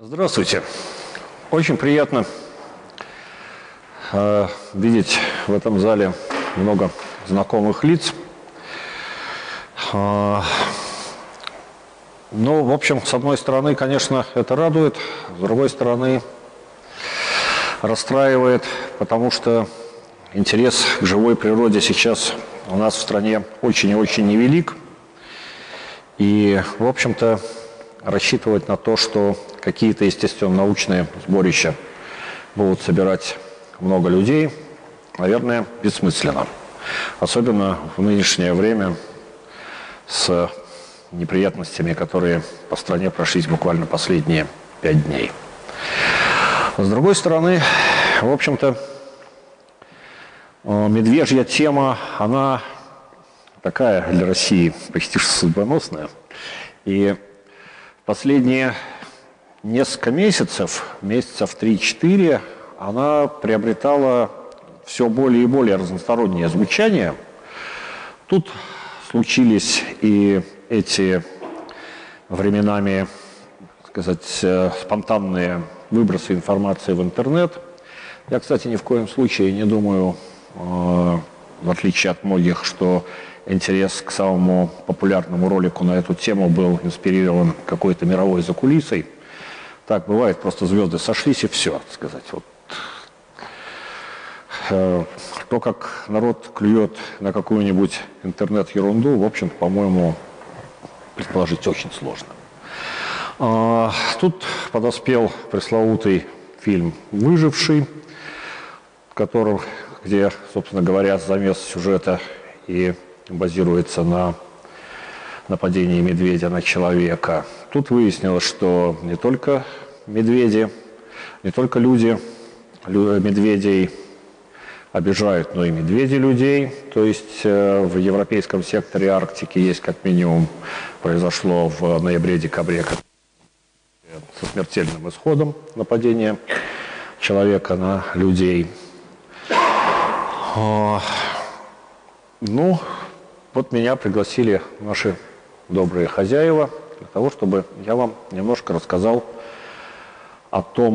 Здравствуйте. Очень приятно видеть в этом зале много знакомых лиц. Ну, в общем, с одной стороны, конечно, это радует, с другой стороны, расстраивает, потому что интерес к живой природе сейчас у нас в стране очень и очень невелик. И, в общем-то, рассчитывать на то, что какие-то естественно-научные сборища будут собирать много людей, наверное, бессмысленно. Особенно в нынешнее время с неприятностями, которые по стране прошлись буквально последние 5 дней. С другой стороны, в общем-то, медвежья тема, она такая для России почти что судьбоносная. И последние несколько месяцев 3-4, она приобретала все более и более разностороннее звучание. Тут случились и эти временами, так сказать, спонтанные выбросы информации в интернет. Я, кстати, ни в коем случае не думаю, в отличие от многих, что интерес к самому популярному ролику на эту тему был инспирирован какой-то мировой закулисой. Так бывает, просто звезды сошлись и все, так сказать. Вот. То, как народ клюет на какую-нибудь интернет-ерунду, в общем-то, по-моему, предположить очень сложно. Тут подоспел пресловутый фильм «Выживший», где, собственно говоря, замес сюжета и базируется на нападении медведя на человека. Тут выяснилось, что не только медведи, не только люди медведей обижают, но и медведи людей. То есть в европейском секторе Арктики есть как минимум, произошло в ноябре-декабре со смертельным исходом нападение человека на людей. Ну, вот меня пригласили наши добрые хозяева для того, чтобы я вам немножко рассказал о том,